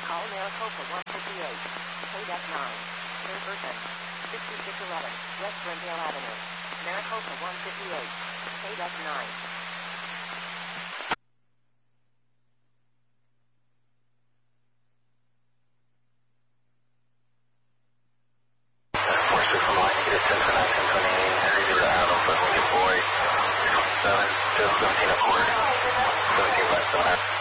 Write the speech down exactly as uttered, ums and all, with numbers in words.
Call Maricopa one fifty-eight. K nine. In person. sixty-six eleven. West Glendale Avenue. Maricopa one fifty-eight. K nine. four six one, you get a ten for nine, ten twenty-eight, Henry to the Adam, Pleasant, good boy, seven, seventeen, a quarter, seventeen, five, seven,